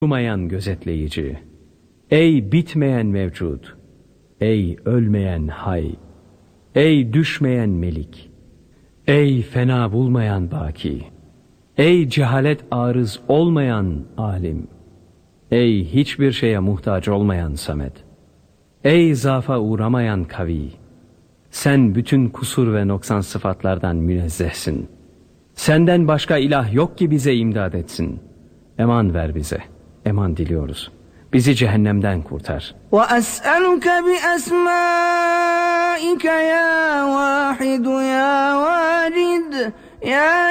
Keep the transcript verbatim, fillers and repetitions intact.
Durmayan gözetleyici, ey bitmeyen mevcut, ey ölmeyen hay, ey düşmeyen melik, ey fena bulmayan baki, ey cehalet arız olmayan alim, ey hiçbir şeye muhtaç olmayan samet, ey zafa uğramayan kavi, sen bütün kusur ve noksan sıfatlardan münezzehsin. Senden başka ilah yok ki bize imdad etsin. Eman ver bize, eman diliyoruz. Bizi cehennemden kurtar. وَأَسْأَلُكَ بِأَسْمَائِكَ يَا وَاحِدُ يَا وَاجِدُ يَا